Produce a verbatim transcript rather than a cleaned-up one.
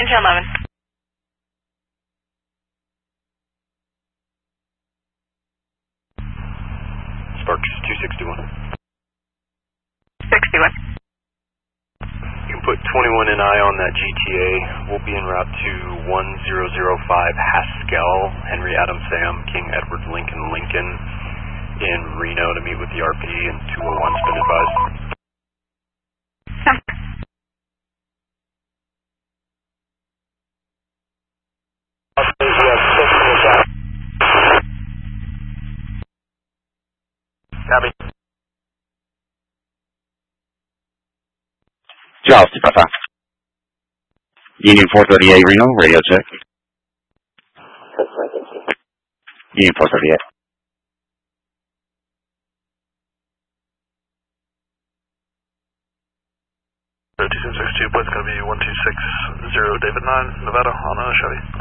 ten eleven. Sparks two sixty-one. sixty-one. You can put twenty-one N I on that G T A. We'll be en route to one zero zero five Haskell, Henry Adam Sam, King Edward Lincoln Lincoln in Reno to meet with the R P and two oh one's been advised. Copy. Charles two five five. Union four thirty-eight Reno, radio check. Union four thirty-eight. two seven six two, plate's going to be one two six zero David nine, Nevada, on a Chevy.